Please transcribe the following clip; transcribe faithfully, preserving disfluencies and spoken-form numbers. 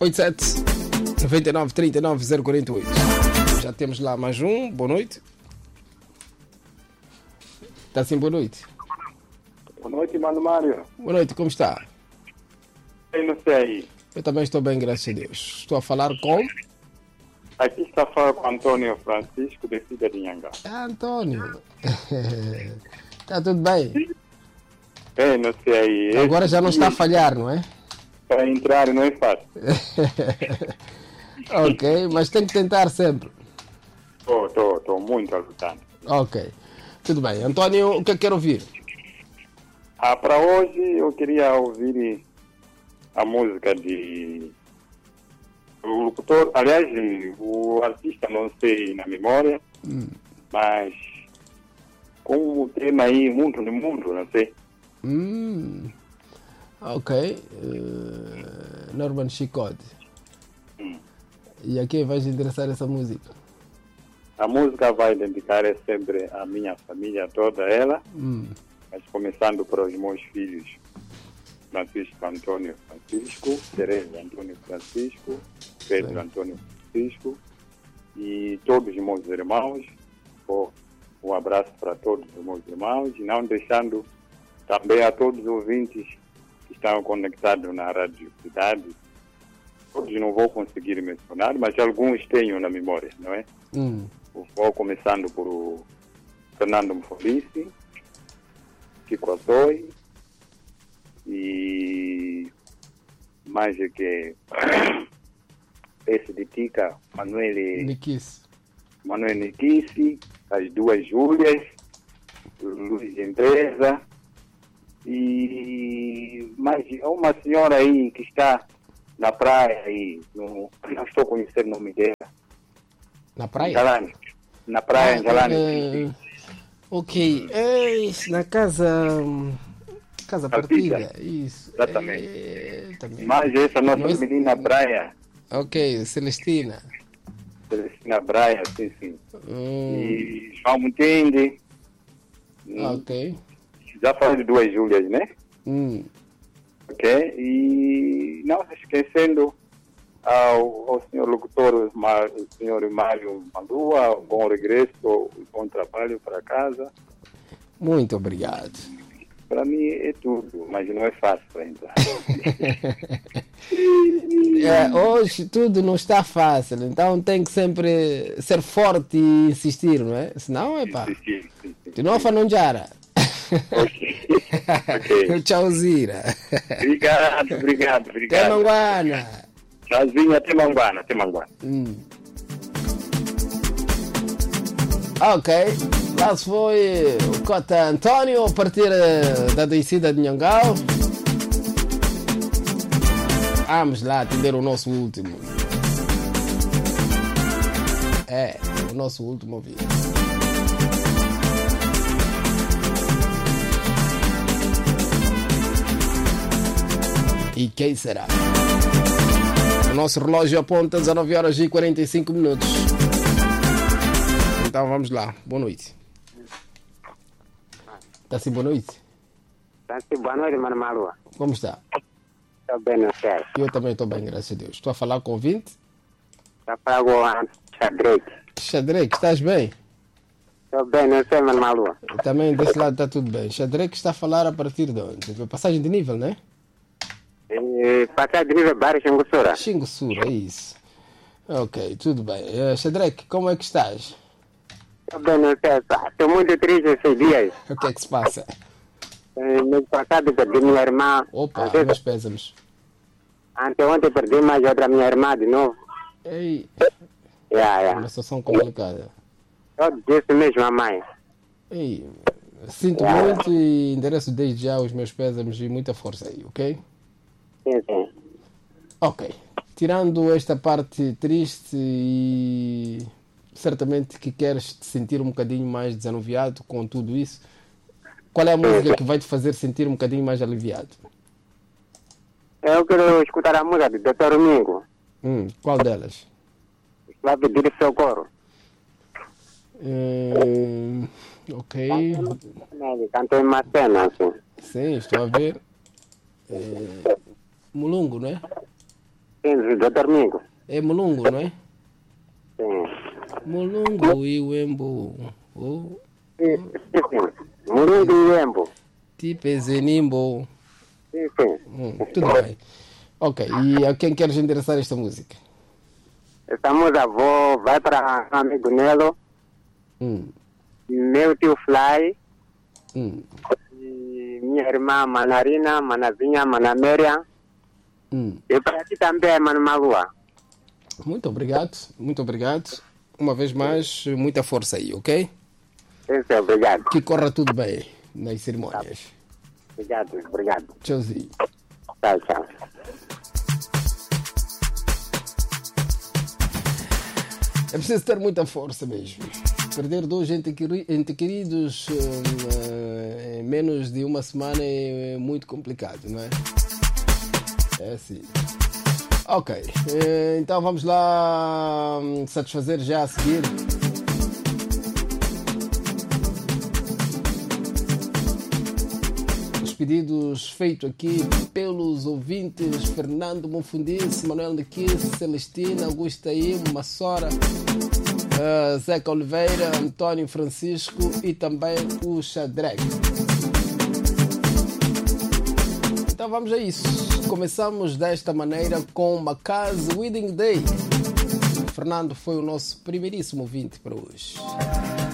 oito sete nove nove três nove zero quatro oito. Já temos lá mais um. Boa noite. Está sim, boa noite. Boa noite, Mano Mário. Boa noite, como está? Eu não sei. Eu também estou bem, graças a Deus. Estou a falar com... Aqui está falando com Antônio Francisco, de Cidade de Nhanga. Ah, Antônio. Está tudo bem? Eu não sei. Agora já não está a falhar, não é? Para entrar não é fácil. Ok, mas tem que tentar sempre. Estou, estou, estou muito lutando. Ok, tudo bem. Antônio, o que é que quer ouvir? Ah, para hoje eu queria ouvir a música de... O locutor, aliás, o artista não sei na memória, hum. mas com o tema aí, Mundo no Mundo, não sei. Hum. Ok. Uh, Norman Chicote. Hum. E a quem vais interessar essa música? A música vai dedicar sempre à minha família toda, ela, hum. mas começando por os meus filhos. Francisco Antônio Francisco, Tereza Antônio Francisco, Pedro Sim. Antônio Francisco e todos os meus irmãos. Oh, um abraço para todos os meus irmãos e não deixando também a todos os ouvintes que estão conectados na Rádio Cidade. Todos não vou conseguir mencionar, mas alguns tenho na memória, não é? Hum. Vou começando por o Fernando Mfolice, Kiko Azoi, e mais é que esse de Tica, Manuel Nikice, Manuel Nikice, as duas Júlias, Luiz Empresa e mais uma senhora aí que está na praia aí, no, não estou conhecendo o nome dela. Na praia? Jalane. Na praia, ah, Jalane. É... Ok, é na casa... Casa Partilha, isso. Exatamente. É, mas essa nossa Mas... menina Braia. Ok, Celestina. Celestina Braia, sim, sim. Hum. E João Mutende. Ok. Já falei de duas Júlias, né? Hum. Ok, e não se esquecendo ao, ao senhor locutor, o senhor Mário Malua, bom regresso e bom trabalho para casa. Muito obrigado. Para mim é tudo, mas não é fácil para entrar. é, hoje tudo não está fácil, então tem que sempre ser forte e insistir, não é? Senão é pá. Tu não não jara. Ok. okay. Tchau, Zira. Obrigado, obrigado, obrigado. Até Manguana. Tchauzinho, até Manguana, até Manguana. Hum. Ok, lá se foi o Cota Antônio a partir da descida de Nhangao. Vamos lá atender o nosso último. É, o nosso último vídeo. E quem será? O nosso relógio aponta dezenove horas e quarenta e cinco minutos. Então vamos lá, boa noite. Está sim, boa noite? Está sim, boa noite, Mano Malua. Como está? Estou bem, não sei. Eu também estou bem, graças a Deus. Estou a falar com o ouvinte? Estou a falar com o Xadrez. Xadrez, estás bem? Estou bem, não sei, Mano Malua. Eu também desse lado está tudo bem. Xadrez está a falar a partir de onde? Passagem de nível, não é? E, passagem de nível baixo, Xingussura. Xingussura, é isso. Ok, tudo bem. Uh, Xadrez, como é que estás? Estou bem, não sei. Estou muito triste esses dias. O que é que se passa? No passado perdi minha irmã. Opa, Ante... meus pésames. Anteontem perdi mais outra minha irmã de novo. Ei, yeah, yeah. Uma situação complicada. Eu disse mesmo a mãe. Ei, sinto yeah. muito e endereço desde já os meus pésames e muita força aí, ok? Sim, sim. Ok. Tirando esta parte triste e certamente que queres te sentir um bocadinho mais desanuviado com tudo isso, qual é a música que vai te fazer sentir um bocadinho mais aliviado? Eu quero escutar a música do doutor Domingo. Hum, qual delas? Vai pedir socorro. Hum, ok. Ele cantou em Macena, assim. Sim, estou a ver. É, Mulungu, não é? Sim, doutor Mingo. É Mulungu, não é? Sim. Mulungu e Wembo. Oh, Sim, sim, sim. Mulungu e Wembo. tipo é Zenimbo. Sim, sim. Hum, tudo bem. Ok, e a quem queres endereçar esta música? Estamos avó, vai para amigo Nelo, Hum, meu tio Fly, hum, e minha irmã Manarina, Manazinha, Manaméria, hum. e para ti também, Mano Magua. Muito obrigado, muito obrigado. Uma vez mais, muita força aí, ok? Sim, sim, obrigado. Que corra tudo bem nas cerimônias. Obrigado, obrigado. Tchauzinho. Tchau, tchau. É preciso ter muita força mesmo. Perder dois ente queri- ente queridos hum, eh, em menos de uma semana é muito complicado, não é? É assim. Ok, eh, então vamos lá hum, satisfazer já a seguir. Os pedidos feitos aqui pelos ouvintes Fernando Monfundice, Manuel Nequice, Celestina, Augusta Imo, Massora, uh, Zeca Oliveira, Antônio Francisco e também o Xadrec. Então vamos a isso. Começamos desta maneira com Macaz Wedding Day. Fernando foi o nosso primeiríssimo ouvinte para hoje.